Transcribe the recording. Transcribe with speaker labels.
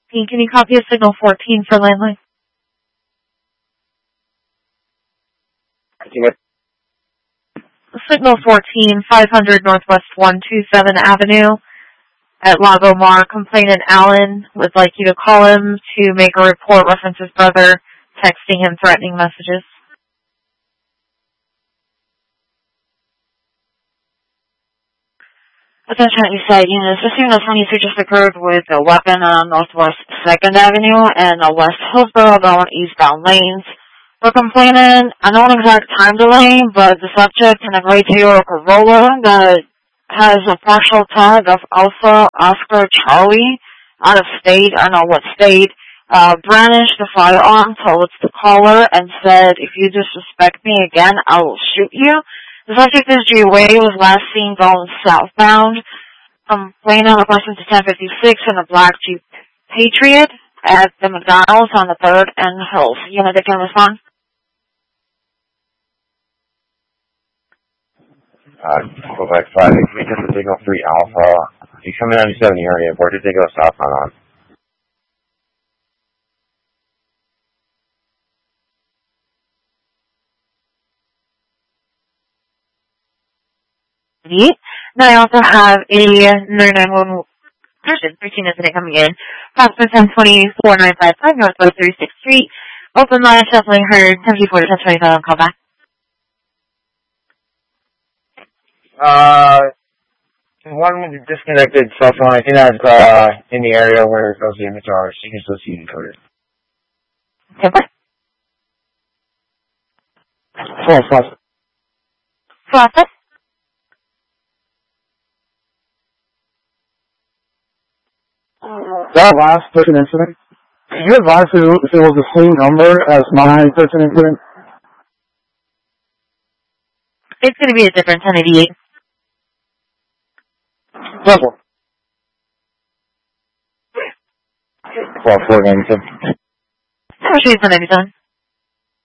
Speaker 1: Can you copy a signal 14 for landline? Signal 14, 500 Northwest 127 Avenue at Lago Mar. Complainant Allen would like you to call him to make a report reference his brother texting him threatening messages.
Speaker 2: Attention Eastside units, this unit 23 just occurred with a weapon on Northwest 2nd Avenue and West Hillsborough going eastbound lanes. For complainant, I know an exact time delay, but the subject in a gray Toyota Corolla that has a partial tag of Alpha Oscar Charlie out of state, I don't know what state, brandished the firearm towards the caller and said, if you disrespect me again, I will shoot you. The subject is G-Way, was last seen going southbound. Complainant requesting to 1056 in a black Jeep Patriot at the McDonald's on the 3rd and Hills. Unit that can respond?
Speaker 3: Quebec 5, we just signal 3 Alpha. He's coming 97 area, where did they go southbound on?
Speaker 1: Now I also have a 991 person, 13 incident coming in. Prospect 1024-955 Northwest 36th Street. Open line, definitely heard 1054 to 1025 on call back.
Speaker 3: One disconnected cell phone, I think that's in the area where it goes the image are, so you can still see encoded.
Speaker 1: Okay,
Speaker 3: Process.
Speaker 1: Process.
Speaker 4: That last person incident, can you advise if it was the same number as my person incident?
Speaker 1: It's going to be a different 1088.
Speaker 4: Level.
Speaker 3: 12-4-97.
Speaker 1: How much is 1087?